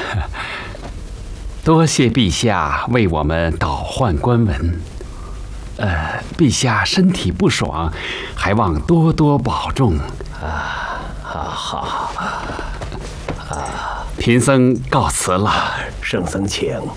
多谢陛下为我们倒换官文。陛下身体不爽，还望多多保重。 好。 贫僧告辞了。 圣僧请。